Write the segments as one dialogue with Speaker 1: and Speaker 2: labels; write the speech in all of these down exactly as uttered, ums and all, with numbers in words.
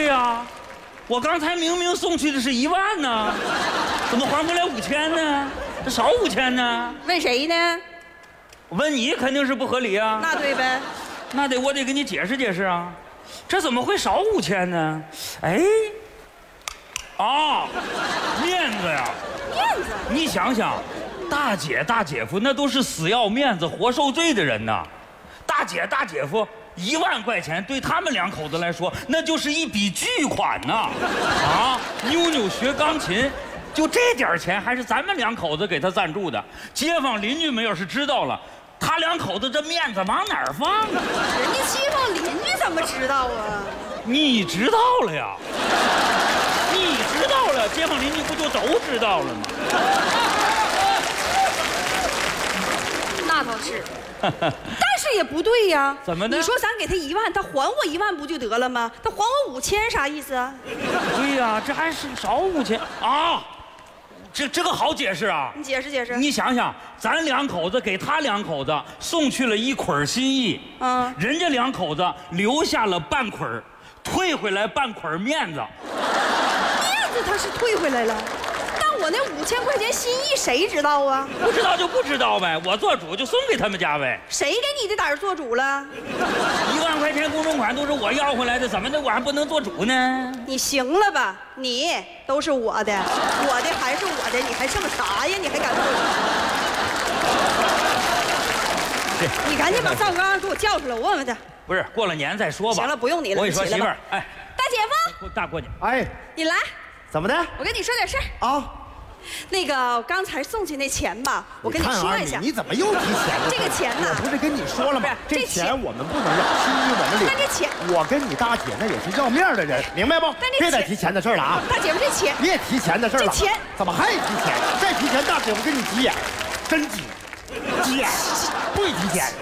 Speaker 1: 呀，我刚才明明送去的是一万呢，怎么还回来五千呢？这少五千呢？
Speaker 2: 问谁呢？
Speaker 1: 问你肯定是不合理啊。
Speaker 2: 那对呗。
Speaker 1: 那得我得给你解释解释啊，这怎么会少五千呢？哎，啊，面子呀！
Speaker 2: 面子？
Speaker 1: 你想想，大姐大姐夫那都是死要面子活受罪的人呐，大姐大姐夫。一万块钱对他们两口子来说，那就是一笔巨款呐！啊，妞妞学钢琴，就这点钱还是咱们两口子给他赞助的。街坊邻居们要是知道了，他两口子这面子往哪儿放啊？
Speaker 2: 人家街坊邻居怎么知道啊？
Speaker 1: 你知道了呀？你知道了，街坊邻居不就都知道了吗？
Speaker 2: 那倒是。但是也不对呀，
Speaker 1: 怎么的？
Speaker 2: 你说咱给他一万，他还我一万不就得了吗？他还我五千啥意思啊？
Speaker 1: 对呀，这还是少五千啊！这这个好解释啊！
Speaker 2: 你解释解释。
Speaker 1: 你想想，咱两口子给他两口子送去了一捆心意，嗯，人家两口子留下了半捆，退回来半捆面子。
Speaker 2: 面子他是退回来了。我那五千块钱心意谁知道啊？
Speaker 1: 不知道就不知道呗，我做主就送给他们家呗。
Speaker 2: 谁给你的胆儿做主了？
Speaker 1: 一万块钱公证款都是我要回来的，怎么的我还不能做主呢？
Speaker 2: 你行了吧？你都是我的，我的还是我的，你还剩啥呀？你还敢做主？你赶紧把赵刚给我叫出来，我问问他。
Speaker 1: 不是，过了年再说吧。
Speaker 2: 行了，不用你了。
Speaker 1: 我跟你说，媳妇儿，哎，
Speaker 2: 大姐夫，
Speaker 1: 大过年，
Speaker 3: 哎，
Speaker 2: 你来，
Speaker 3: 怎么的？
Speaker 2: 我跟你说点事儿
Speaker 3: 啊。
Speaker 2: 那个刚才送去那钱吧，我跟你说一下。
Speaker 3: 你怎么又提钱了？
Speaker 2: 这个钱呢？
Speaker 3: 我不是跟你说了吗？这钱我们不能要，心意我们领。
Speaker 2: 但这钱，
Speaker 3: 我跟你大姐那也是要面的人，明白不？别再提钱的事了啊！
Speaker 2: 大姐夫，这钱
Speaker 3: 别提钱的事了。
Speaker 2: 这钱
Speaker 3: 怎么还提钱？再提钱，大姐夫跟你急眼，真急，急眼，不许提钱。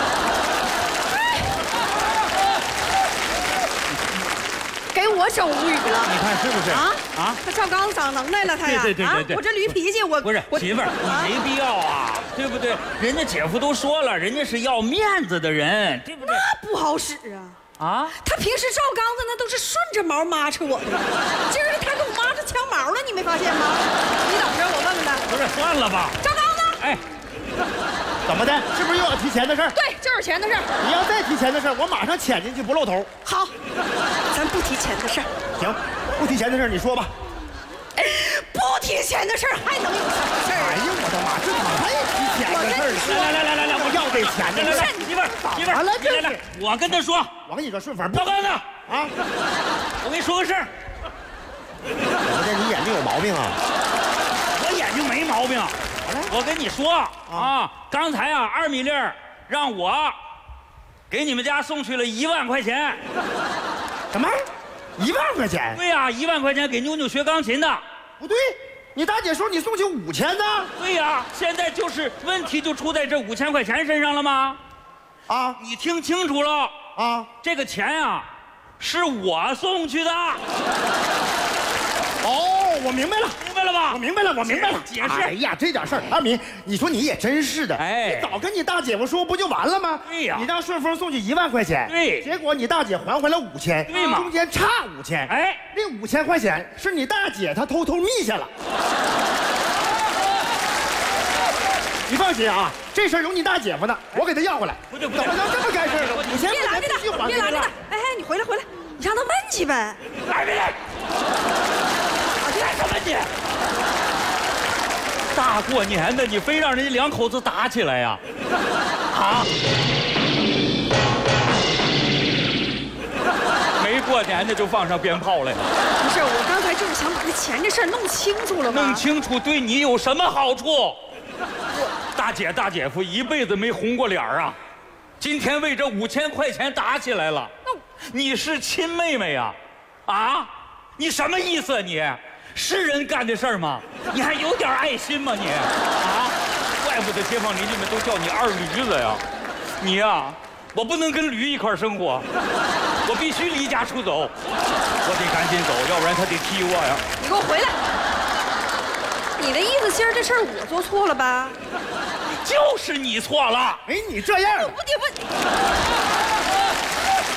Speaker 2: 给我整无语了，
Speaker 1: 你看是不是？啊啊！
Speaker 2: 他赵刚长能耐了，他呀！
Speaker 1: 对对对对对，
Speaker 2: 我这驴脾气，我
Speaker 1: 不是媳妇儿，你没必要啊，对不对？人家姐夫都说了，人家是要面子的人，对不对？
Speaker 2: 那不好使啊！啊！他平时赵刚子那都是顺着毛抹扯我的，今儿他给我抹着枪毛了，你没发现吗？你等着，我问问他。
Speaker 1: 不是，算了吧。
Speaker 2: 赵刚子，哎，
Speaker 3: 怎么的？是不是又要提钱的事儿？
Speaker 2: 对，就是钱的事儿。
Speaker 3: 你要再提钱的事儿，我马上潜进去不露头。
Speaker 2: 好，咱不提钱的事儿。
Speaker 3: 行，不提钱的事儿你说吧。
Speaker 2: 不提钱的事儿还能有什么事儿？
Speaker 3: 哎呦我的妈，这怎么还提钱的事儿？
Speaker 1: 来来来来来，我
Speaker 3: 要这钱的。
Speaker 1: 来来，媳妇儿媳妇儿，来来来，我跟他说，
Speaker 3: 我跟你说顺风。
Speaker 1: 赵刚子
Speaker 3: 啊，
Speaker 1: 我跟你说个事儿。
Speaker 3: 我这你眼睛有毛病啊？
Speaker 1: 我眼睛没毛病。我跟你说啊，刚才啊，二米粒儿让我给你们家送去了一万块钱。
Speaker 3: 什么？一万块钱？
Speaker 1: 对呀，一万块钱给妞妞学钢琴的。
Speaker 3: 不对，你大姐说你送去五千呢。
Speaker 1: 对呀，现在就是问题就出在这五千块钱身上了吗？
Speaker 3: 啊，
Speaker 1: 你听清楚了啊，这个钱呀，是我送去的。
Speaker 3: 哦，我明白了，
Speaker 1: 明白了吧？
Speaker 3: 我明白了，我明白了。
Speaker 1: 解释。
Speaker 3: 哎呀，这点事儿，二米，你说你也真是的，哎，你早跟你大姐夫说不就完了吗？
Speaker 1: 对呀，
Speaker 3: 你让顺丰送去一万块钱，
Speaker 1: 对，
Speaker 3: 结果你大姐还回来五千，
Speaker 1: 对嘛？
Speaker 3: 中间差五千，
Speaker 1: 哎，
Speaker 3: 那五千块钱是你大姐她偷偷密下了。你放心啊，这事儿有你大姐夫呢，我给他要回来。
Speaker 1: 不对不
Speaker 3: 对，怎么能这么干事呢？五千
Speaker 2: 别拦着他，别拦着他。哎，你回来回来，你让他问去呗。
Speaker 1: 来别来，来什么你？大过年的，你非让人家两口子打起来呀？啊？没过年的就放上鞭炮来了？
Speaker 2: 不是，我刚才就是想把这钱这事儿弄清楚了嘛。
Speaker 1: 弄清楚对你有什么好处？大姐大姐夫一辈子没红过脸啊，今天为这五千块钱打起来了。你是亲妹妹呀？啊？你什么意思？你是人干的事儿吗？你还有点爱心吗你？啊？怪不得街坊邻居们都叫你二驴子呀！你呀，我不能跟驴一块生活，我必须离家出走，我得赶紧走，要不然他得踢我呀！
Speaker 2: 你给我回来！你的意思，今儿这事儿我做错了吧？
Speaker 1: 就是你错了！
Speaker 3: 哎，你这样，
Speaker 2: 不，你不。